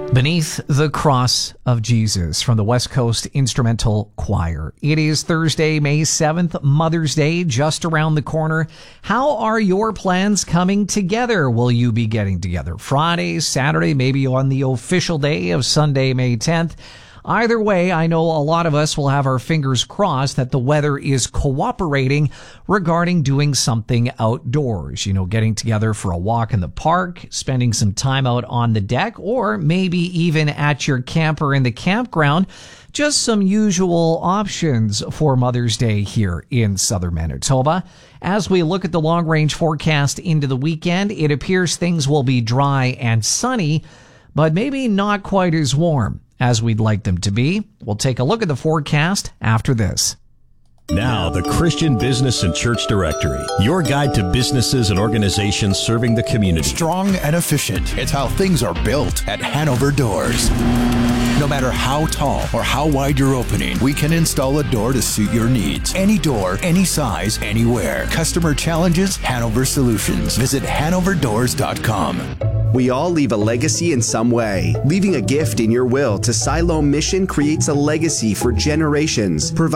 Beneath the Cross of Jesus from the West Coast Instrumental Choir. It is Thursday, May 7th, Mother's Day, just around the corner. How are your plans coming together? Will you be getting together Friday, Saturday, maybe on the official day of Sunday, May 10th? Either way, I know a lot of us will have our fingers crossed that the weather is cooperating regarding doing something outdoors. You know, getting together for a walk in the park, spending some time out on the deck, or maybe even at your camper in the campground. Just some usual options for Mother's Day here in southern Manitoba. As we look at the long-range forecast into the weekend, it appears things will be dry and sunny, but maybe not quite as warm as we'd like them to be. We'll take a look at the forecast after this. Now, the Christian Business and Church Directory, your guide to businesses and organizations serving the community. Strong and efficient. It's how things are built at Hanover Doors. No matter how tall or how wide your opening, we can install a door to suit your needs. Any door, any size, anywhere. Customer challenges, Hanover Solutions. Visit hanoverdoors.com. We all leave a legacy in some way. Leaving a gift in your will to Siloam Mission creates a legacy for generations.